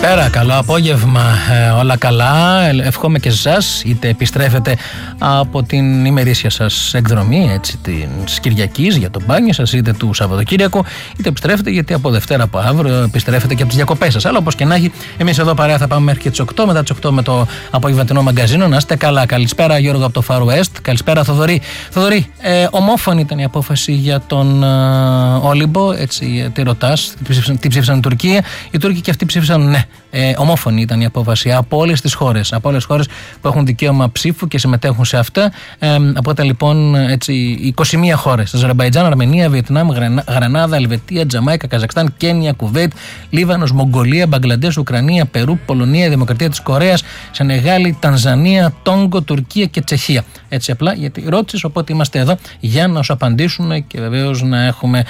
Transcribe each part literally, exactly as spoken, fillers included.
Καλησπέρα, καλό απόγευμα, ε, όλα καλά, εύχομαι και σε εσάς, είτε επιστρέφετε από την ημερήσια σας εκδρομή, έτσι, της Κυριακής για το μπάνιο σας, είτε του Σαββατοκύριακου, είτε επιστρέφετε γιατί από Δευτέρα από αύριο επιστρέφετε και από τις διακοπές σας. Αλλά όπως και να έχει, εμείς εδώ παρέα θα πάμε μέχρι και τις οκτώ, μετά τις οκτώ με το απογευματινό μαγκαζίνο. Να είστε καλά. Καλησπέρα Γιώργο από το Far West, καλησπέρα Θοδωρή. Θοδωρή, ε, ομόφωνη ήταν η απόφαση για τον ε, Όλυμπο, έτσι, τι ρωτάς, τι ψήφισαν, τι ψήφισαν οι Τουρκία, οι Τούρκοι και αυτοί ψήφισαν ναι. Ε, ομόφωνη ήταν η απόφαση από όλες τις χώρες, από όλες τις χώρες που έχουν δικαίωμα ψήφου και συμμετέχουν σε αυτά. Ε, οπότε λοιπόν έτσι, είκοσι μία χώρες: Αζερμπαϊτζάν, Αρμενία, Βιετνάμ, Γρανάδα, Ελβετία, Τζαμάικα, Καζακστάν, Κένια, Κουβέιτ, Λίβανος, Μογγολία, Μπαγκλαντές, Ουκρανία, Περού, Πολωνία, Δημοκρατία της Κορέας, Σενεγάλη, Τανζανία, Τόγκο, Τουρκία και Τσεχία. Έτσι απλά γιατί ρώτησες, οπότε είμαστε εδώ για να σου απαντήσουμε και βεβαίως να έχουμε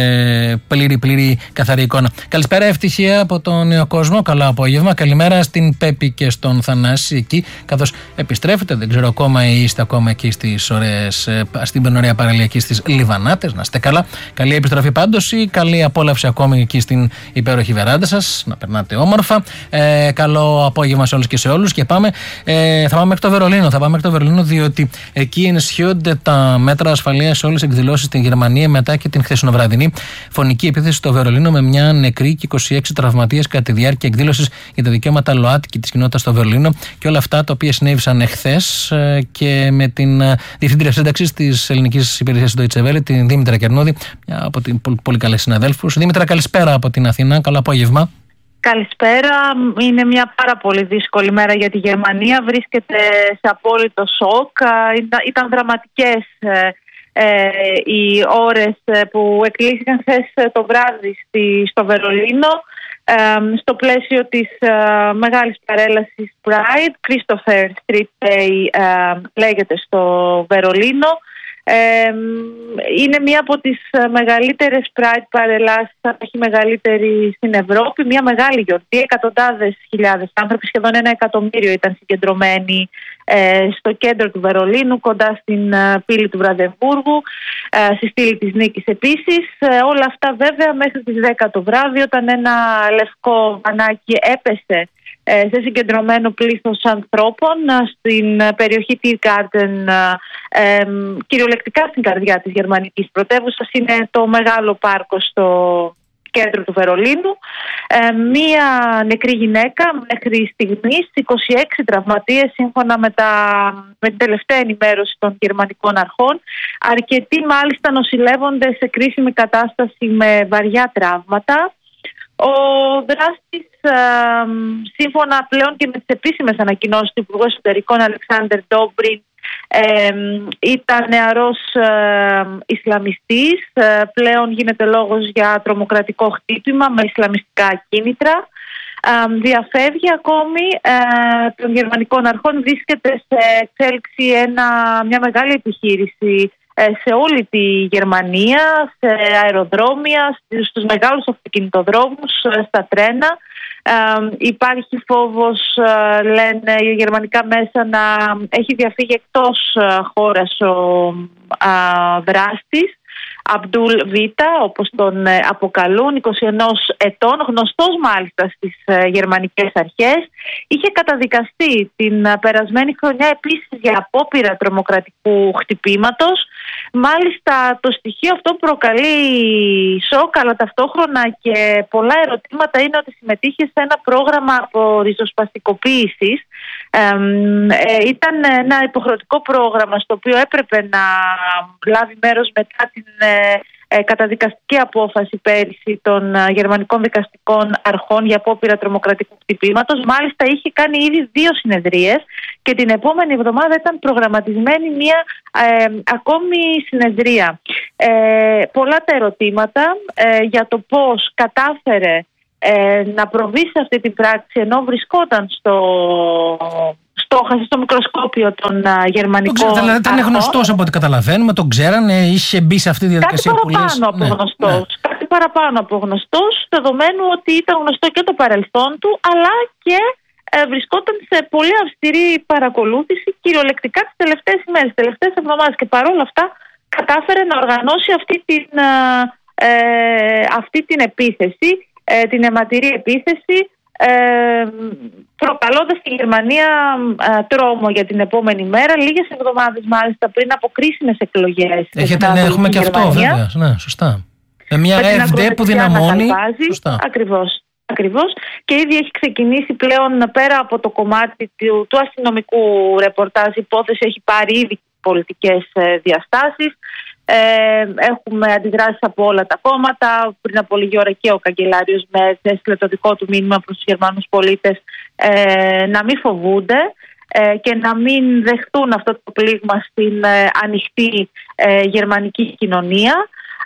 ε, πλήρη, πλήρη καθαρή εικόνα. Καλησπέρα, ευτυχία από τον νέο κόσμο. Καλό απόγευμα. Καλημέρα στην Πέπη και στον Θανάση εκεί, καθώς επιστρέφετε. Δεν ξέρω ακόμα ή είστε ακόμα εκεί στις ωραίες, στην ωραία παραλία εκεί στις Λιβανάτες. Να είστε καλά. Καλή επιστροφή πάντως ή καλή απόλαυση ακόμη εκεί στην υπέροχη βεράντα σας. Να περνάτε όμορφα. Ε, καλό απόγευμα σε όλους και σε όλους. Και πάμε, ε, θα πάμε μέχρι το Βερολίνο. Θα πάμε μέχρι το Βερολίνο διότι εκεί ενισχύονται τα μέτρα ασφαλείας σε όλες τις εκδηλώσεις στην Γερμανία μετά και την χθεσινοβραδινή φωνική επίθεση στο Βερολίνο με μια νεκρή και είκοσι έξι τραυματίες κατά τη διάρκεια εκδήλωσης για τα δικαιώματα ΛΟΑΤΚΙ της κοινότητας στο Βερολίνο και όλα αυτά τα οποία συνέβησαν εχθές και με την διευθύντρια σύνταξης της ελληνικής υπηρεσίας Deutsche Welle, την Δήμητρα Κερνούδη, μια από την πολύ, πολύ καλές συναδέλφους. Δήμητρα, καλησπέρα από την Αθήνα. Καλό απόγευμα. Καλησπέρα. Είναι μια πάρα πολύ δύσκολη μέρα για τη Γερμανία. Βρίσκεται σε απόλυτο σοκ. Ήταν δραματικές ε, οι ώρες που εκλήθηκαν χθες το βράδυ στη, στο Βερολίνο. Ε, στο πλαίσιο της ε, μεγάλης παρέλασης Pride, Christopher Street Day ε, λέγεται στο Βερολίνο. Ε, είναι μία από τις μεγαλύτερες Pride παρελάσεις, αν όχι μεγαλύτερη στην Ευρώπη, μία μεγάλη γιορτή. Εκατοντάδες χιλιάδες άνθρωποι, σχεδόν ένα εκατομμύριο ήταν συγκεντρωμένοι ε, στο κέντρο του Βερολίνου, κοντά στην ε, πύλη του Βραντεμβούργου, ε, στη στήλη της Νίκης επίσης. Ε, όλα αυτά βέβαια μέχρι τις δέκα το βράδυ, όταν ένα λευκό βανάκι έπεσε σε συγκεντρωμένο πλήθος ανθρώπων στην περιοχή Tiergarten, ε, ε, κυριολεκτικά στην καρδιά της γερμανικής πρωτεύουσας. Είναι το μεγάλο πάρκο στο κέντρο του Βερολίνου. Ε, μία νεκρή γυναίκα μέχρι στιγμής, είκοσι έξι τραυματίες σύμφωνα με, τα, με την τελευταία ενημέρωση των γερμανικών αρχών. Αρκετοί μάλιστα νοσηλεύονται σε κρίσιμη κατάσταση με βαριά τραύματα. Ο δράστης, ε, σύμφωνα πλέον και με τις επίσημες ανακοινώσεις του Υπουργού Εσωτερικών Αλεξάνδερ Ντόμπριν, ε, ήταν νεαρός ε, Ισλαμιστής. Ε, πλέον γίνεται λόγος για τρομοκρατικό χτύπημα με ισλαμιστικά κίνητρα. Ε, διαφεύγει ακόμη ε, των γερμανικών αρχών. Βρίσκεται σε εξέλιξη ένα, μια μεγάλη επιχείρηση σε όλη τη Γερμανία, σε αεροδρόμια, στους μεγάλους αυτοκινητοδρόμους, στα τρένα. Ε, υπάρχει φόβος, ε, λένε οι γερμανικά μέσα, να έχει διαφύγει εκτός χώρας ο ε, δράστης, Αμπτούλ Βίτα, όπως τον ε, αποκαλούν, είκοσι ενός ετών, γνωστός μάλιστα στις ε, γερμανικές αρχές. Είχε καταδικαστεί την ε, περασμένη χρονιά επίσης για απόπειρα τρομοκρατικού χτυπήματος. Μάλιστα το στοιχείο αυτό προκαλεί σοκ, αλλά ταυτόχρονα και πολλά ερωτήματα είναι ότι συμμετείχε σε ένα πρόγραμμα από ριζοσπαστικοποίησης. Ε, ε, ήταν ένα υποχρεωτικό πρόγραμμα στο οποίο έπρεπε να λάβει μέρος μετά την ε, ε, καταδικαστική απόφαση πέρυσι των ε, γερμανικών δικαστικών αρχών για απόπειρα τρομοκρατικού χτυπήματος. Μάλιστα είχε κάνει ήδη δύο συνεδρίες και την επόμενη εβδομάδα ήταν προγραμματισμένη μία ε, ακόμη συνεδρία. Ε, πολλά τα ερωτήματα ε, για το πώς κατάφερε ε, να προβεί σε αυτή την πράξη ενώ βρισκόταν στο... στόχασε στο μικροσκόπιο των uh, γερμανικών αρχών. Δηλαδή ήταν γνωστός από ό,τι καταλαβαίνουμε, τον ξέρανε, είχε μπει σε αυτή τη διαδικασία. Κάτι παραπάνω που λες, από ναι, γνωστός. Ναι. Κάτι παραπάνω από γνωστός, δεδομένου ότι ήταν γνωστό και το παρελθόν του, αλλά και ε, βρισκόταν σε πολύ αυστηρή παρακολούθηση κυριολεκτικά τις τελευταίες ημέρες, τις τελευταίες εβδομάδες. Και παρόλα αυτά κατάφερε να οργανώσει αυτή την, ε, αυτή την επίθεση, ε, την αιματηρή επίθεση, ε, προκαλώντας στη Γερμανία ε, τρόμο για την επόμενη μέρα, λίγες εβδομάδες μάλιστα πριν από κρίσιμες εκλογές. Έχετε, ναι, έχουμε και αυτό βέβαια, ναι, σωστά. Με μια ΕΦΔ που δυναμώνει. Ακριβώς. Ακριβώς. Και ήδη έχει ξεκινήσει πλέον, πέρα από το κομμάτι του, του αστυνομικού ρεπορτάζ, η υπόθεση έχει πάρει ήδη πολιτικές ε, διαστάσεις. Ε, έχουμε αντιδράσεις από όλα τα κόμματα. Πριν από λίγη ώρα και ο καγκελάριος Μέρτς έστειλε το δικό του μήνυμα προς τους Γερμανούς πολίτες ε, να μην φοβούνται ε, και να μην δεχτούν αυτό το πλήγμα στην ε, ανοιχτή ε, γερμανική κοινωνία.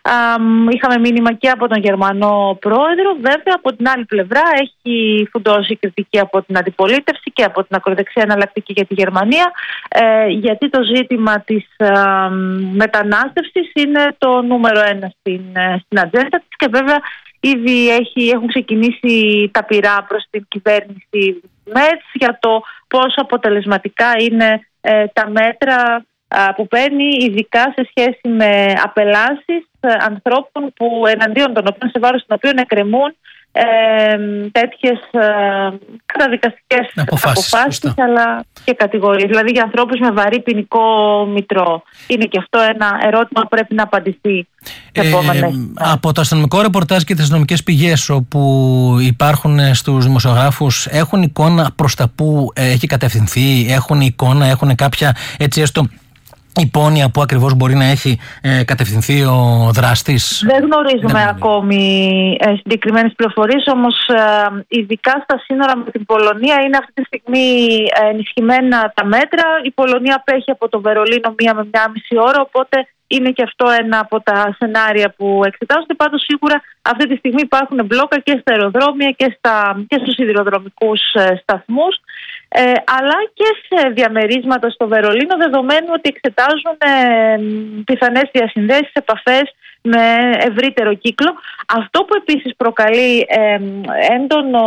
Είχαμε μήνυμα και από τον Γερμανό πρόεδρο. Βέβαια, από την άλλη πλευρά έχει φουντώσει κριτική από την αντιπολίτευση και από την ακροδεξιά εναλλακτική για τη Γερμανία, ε, γιατί το ζήτημα της ε, μετανάστευσης είναι το νούμερο ένα στην, στην ατζέντα της, και βέβαια ήδη έχει, έχουν ξεκινήσει τα πυρά προς την κυβέρνηση Μέρτς για το πόσο αποτελεσματικά είναι ε, τα μέτρα που παίρνει, ειδικά σε σχέση με απελάσεις ανθρώπων που, εναντίον των οποίων, σε βάρος των οποίων εκκρεμούν ε, τέτοιες ε, καταδικαστικές αποφάσεις, αποφάσεις αλλά και κατηγορίες. Δηλαδή για ανθρώπους με βαρύ ποινικό μητρό. Είναι και αυτό ένα ερώτημα που πρέπει να απαντηθεί. Ε, από το αστυνομικό ρεπορτάζ και τις αστυνομικές πηγές όπου υπάρχουν στους δημοσιογράφους, έχουν εικόνα προς τα που έχει κατευθυνθεί, έχουν εικόνα, έχουν κάποια έτσι έστω υπόνοια που ακριβώς μπορεί να έχει ε, κατευθυνθεί ο δράστης? Δεν γνωρίζουμε Δεν ακόμη ε, συγκεκριμένες πληροφορίες, όμως ε, ειδικά στα σύνορα με την Πολωνία είναι αυτή τη στιγμή ε, ενισχυμένα τα μέτρα. Η Πολωνία απέχει από το Βερολίνο μία με μία μισή ώρα, οπότε είναι και αυτό ένα από τα σενάρια που εξετάζονται. Πάντως σίγουρα αυτή τη στιγμή υπάρχουν μπλόκα και στα αεροδρόμια και, στα, και στους σιδηροδρομικούς ε, σταθμούς. Ε, αλλά και σε διαμερίσματα στο Βερολίνο, δεδομένου ότι εξετάζουν ε, πιθανές διασυνδέσεις, επαφές με ευρύτερο κύκλο. Αυτό που επίσης προκαλεί ε, έντονο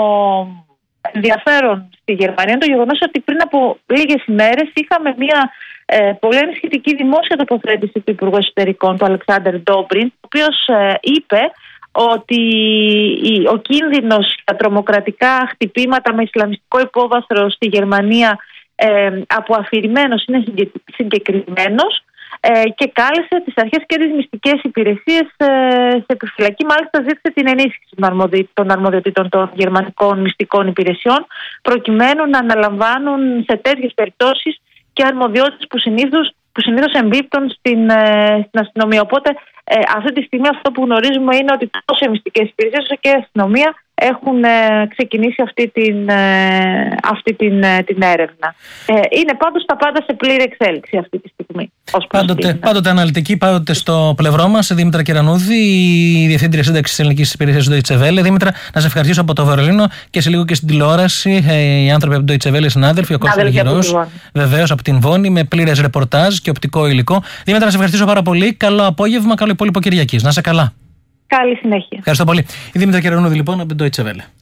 ενδιαφέρον στη Γερμανία είναι το γεγονός ότι πριν από λίγες ημέρες είχαμε μια ε, πολύ ενισχυτική δημόσια τοποθέτηση του Υπουργού Εσωτερικών, του Αλεξάντερ Ντόμπριν, ο οποίος ε, είπε ότι ο κίνδυνος για τρομοκρατικά χτυπήματα με ισλαμιστικό υπόβαθρο στη Γερμανία ε, από αφηρημένος είναι συγκεκριμένος, ε, και κάλεσε τις αρχές και τις μυστικές υπηρεσίες ε, σε επιφυλακή. Μάλιστα ζήτησε την ενίσχυση των αρμοδιοτήτων των γερμανικών μυστικών υπηρεσιών, προκειμένου να αναλαμβάνουν σε τέτοιες περιπτώσεις και αρμοδιότητες που συνήθως, που συνήθως εμπίπτουν στην, ε, στην αστυνομία. Οπότε ε, αυτή τη στιγμή αυτό που γνωρίζουμε είναι ότι τόσο οι μυστικές υπηρεσίες όσο και η αστυνομία έχουν ε, ξεκινήσει αυτή την, ε, αυτή την, ε, την έρευνα. Ε, είναι πάντως τα πάντα σε πλήρη εξέλιξη αυτή τη στιγμή. Πάντοτε, πάντοτε αναλυτική, πάντοτε στο πλευρό μας, Δήμητρα Κερανούδη, η Διευθύντρια Σύνταξης της Ελληνικής Υπηρεσίας του Deutsche Welle. Δήμητρα, να σε ευχαριστήσω από το Βερολίνο και σε λίγο και στην τηλεόραση. Ε, οι άνθρωποι από το Deutsche Welle, συνάδελφοι, ο Κώστας Γερός, βεβαίως από την Βόνη, με πλήρες ρεπορτάζ και οπτικό υλικό. Δήμητρα, να σε ευχαριστήσω πάρα πολύ. Καλό απόγευμα, καλό υπόλοιπο Κυριακής. Να σε καλά. Καλή συνέχεια. Ευχαριστώ πολύ. Η Δήμητρα Κερανούδη, λοιπόν, από την Deutsche Welle.